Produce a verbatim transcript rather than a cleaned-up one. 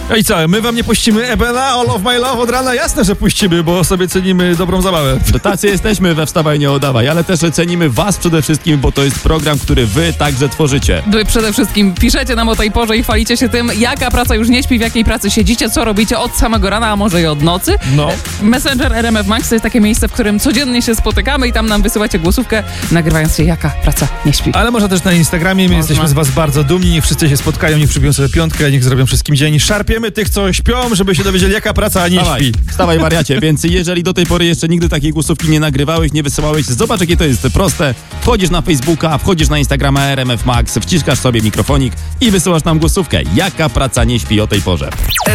No i co, my wam nie puścimy Ebena, All of My Love od rana? Jasne, że puścimy, bo sobie cenimy dobrą zabawę. Tacy jesteśmy we Wstawaj Nie Oddawaj, ale też cenimy was przede wszystkim, bo to jest program, który wy także tworzycie. Wy przede wszystkim piszecie nam o tej porze i chwalicie się tym, jaka praca już nie śpi, w jakiej pracy siedzicie, co robicie od samego rana, a może i od nocy. No. Messenger R M F Max to jest takie miejsce, w którym codziennie się spotykamy i tam nam wysyłacie głosówkę, nagrywając się, jaka praca nie śpi. Ale może też na Instagramie, my Można. jesteśmy z was bardzo dumni, niech wszyscy się spotkają, niech przybiją sobie piątkę, niech zrobią wszystkim dzień. Szarpiemy tych, co śpią, żeby się dowiedzieli, jaka praca nie Wstawaj, śpi. wstawaj wariacie, więc jeżeli do tej pory jeszcze nigdy takiej głosówki nie nagrywałeś, nie wysyłałeś, zobacz jakie to jest proste. Wchodzisz na Facebooka, wchodzisz na Instagrama R M F Max, wciskasz sobie mikrofonik i wysyłasz nam głosówkę. Jaka praca nie śpi o tej porze.